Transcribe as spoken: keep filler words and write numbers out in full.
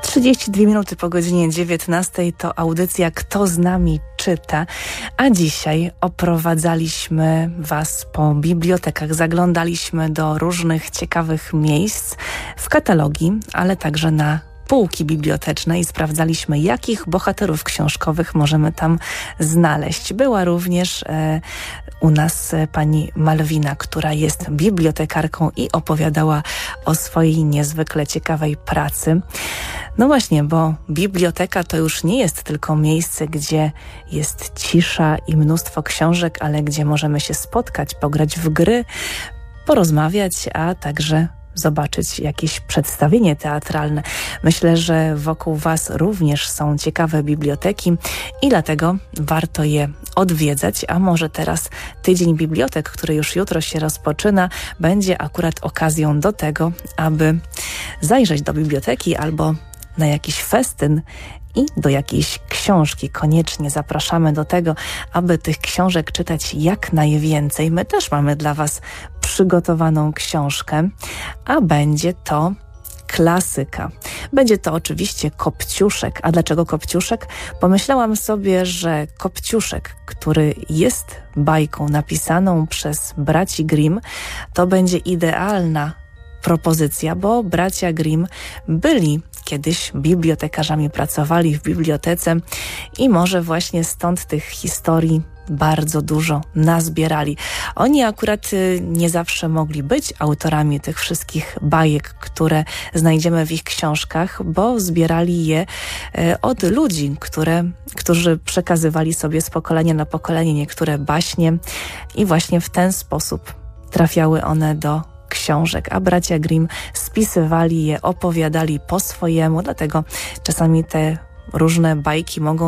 trzydzieści dwie minuty po godzinie dziewiętnastej to audycja Kto z nami czyta, a dzisiaj oprowadzaliśmy Was po bibliotekach, zaglądaliśmy do różnych ciekawych miejsc w katalogi, ale także na półki biblioteczne i sprawdzaliśmy, jakich bohaterów książkowych możemy tam znaleźć. Była również e, u nas pani Malwina, która jest bibliotekarką i opowiadała o swojej niezwykle ciekawej pracy. No właśnie, bo biblioteka to już nie jest tylko miejsce, gdzie jest cisza i mnóstwo książek, ale gdzie możemy się spotkać, pograć w gry, porozmawiać, a także zobaczyć jakieś przedstawienie teatralne. Myślę, że wokół Was również są ciekawe biblioteki i dlatego warto je odwiedzać, a może teraz Tydzień Bibliotek, który już jutro się rozpoczyna, będzie akurat okazją do tego, aby zajrzeć do biblioteki albo na jakiś festyn i do jakiejś książki. Koniecznie zapraszamy do tego, aby tych książek czytać jak najwięcej. My też mamy dla Was przygotowaną książkę, a będzie to klasyka. Będzie to oczywiście Kopciuszek. A dlaczego Kopciuszek? Pomyślałam sobie, że Kopciuszek, który jest bajką napisaną przez braci Grimm, to będzie idealna propozycja, bo bracia Grimm byli kiedyś bibliotekarzami, pracowali w bibliotece i może właśnie stąd tych historii bardzo dużo nazbierali. Oni akurat nie zawsze mogli być autorami tych wszystkich bajek, które znajdziemy w ich książkach, bo zbierali je od ludzi, które, którzy przekazywali sobie z pokolenia na pokolenie niektóre baśnie i właśnie w ten sposób trafiały one do książek, a bracia Grimm spisywali je, opowiadali po swojemu, dlatego czasami te różne bajki mogą